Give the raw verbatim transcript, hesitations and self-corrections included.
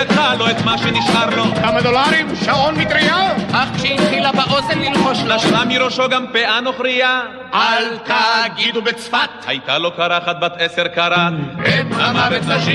לקחה לו את מה שנשאר לו. כמה דולרים? שעון מטריה? אך כשהתחילה באוזן ללחוש לו, נשרה מראשו גם פאה נוכריה. אל תגידו בצפת. הייתה לו קרחת בת עשר קרת. הם המוות נשים